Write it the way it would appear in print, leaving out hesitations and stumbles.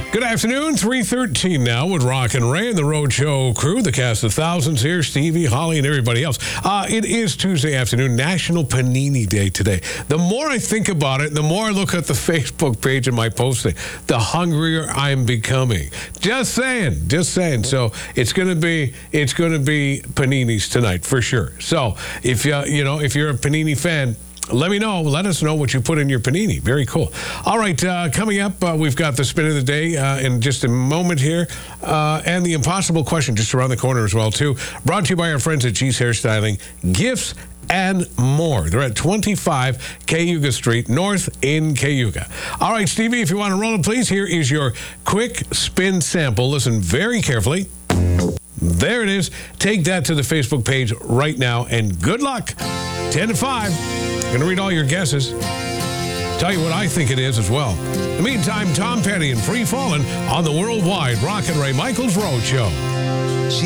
Good afternoon, 3:13 now with Rock and Ray and the Roadshow crew, the cast of thousands here, Stevie, Holly, and everybody else. It is Tuesday afternoon, National Panini Day today. The more I think about it, the more I look at the Facebook page and my posting, the hungrier I'm becoming. Just saying. So it's gonna be paninis tonight for sure. So if you're a panini fan, let me know. Let us know what you put in your panini. Very cool. All right, coming up, we've got the spin of the day in just a moment here, and the impossible question just around the corner as well, too. Brought to you by our friends at G's Hairstyling, Gifts and more. They're at 25 Cayuga Street, North in Cayuga. All right, Stevie, if you want to roll it, please, here is your quick spin sample. Listen very carefully. There it is. Take that to the Facebook page right now, and good luck. 10 to 5. I'm going to read all your guesses. Tell you what I think it is as well. In the meantime, Tom Petty and Free Fallin' on the worldwide Rock and Ray Michaels Road Show.